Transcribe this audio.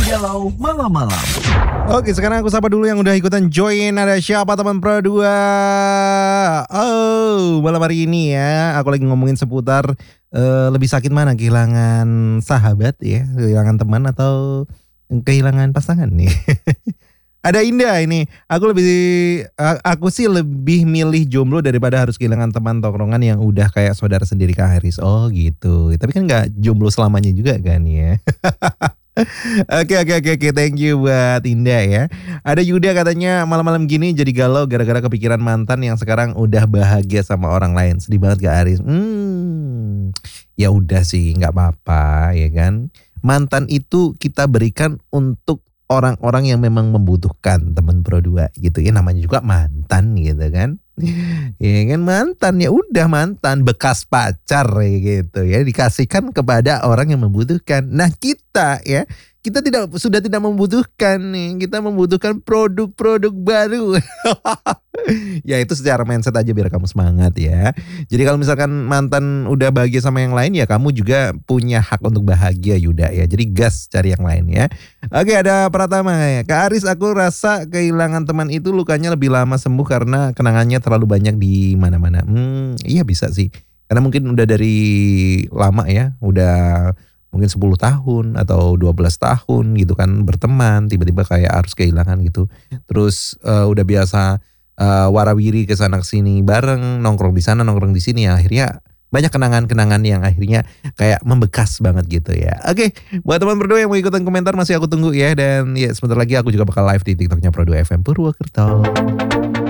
Galau malam-malam. Oke, sekarang aku sapa dulu yang udah ikutan join. Ada siapa teman Pro 2? Oh, malam hari ini ya aku lagi ngomongin seputar lebih sakit mana, kehilangan sahabat ya, kehilangan teman atau kehilangan pasangan nih. Ada Indah ini. Aku sih lebih milih jomblo daripada harus kehilangan teman tongkrongan yang udah kayak saudara sendiri Kak Haris. Oh gitu. Tapi kan nggak jomblo selamanya juga kan ya. Oke. Thank you buat Indah ya. Ada Yuda katanya malam-malam gini jadi galau gara-gara kepikiran mantan yang sekarang udah bahagia sama orang lain. Sedih banget Kak Aris. Ya udah sih, nggak apa-apa ya kan. Mantan itu kita berikan untuk orang-orang yang memang membutuhkan, teman Pro 2 gitu ya, namanya juga mantan gitu kan. Ya kan, mantan ya udah, mantan bekas pacar ya gitu ya, dikasihkan kepada orang yang membutuhkan. Nah kita ya, kita sudah tidak membutuhkan nih, kita membutuhkan produk-produk baru. Ya itu secara mindset aja biar kamu semangat ya. Jadi kalau misalkan mantan udah bahagia sama yang lain ya kamu juga punya hak untuk bahagia Yuda ya. Jadi gas cari yang lain ya. Oke, ada Pratama ya. Kak Aris, aku rasa kehilangan teman itu lukanya lebih lama sembuh karena kenangannya terlalu banyak di mana-mana. Iya bisa sih. Karena mungkin udah dari lama ya, udah mungkin 10 tahun atau 12 tahun gitu kan berteman, tiba-tiba kayak harus kehilangan gitu. Terus udah biasa warawiri ke sana kesini bareng, nongkrong di sana nongkrong di sini ya, akhirnya banyak kenangan-kenangan yang akhirnya kayak membekas banget gitu ya. Oke, buat teman berdua yang mau ikutan komentar masih aku tunggu ya, dan ya sebentar lagi aku juga bakal live di TikToknya Pro 2 FM Purwokerto.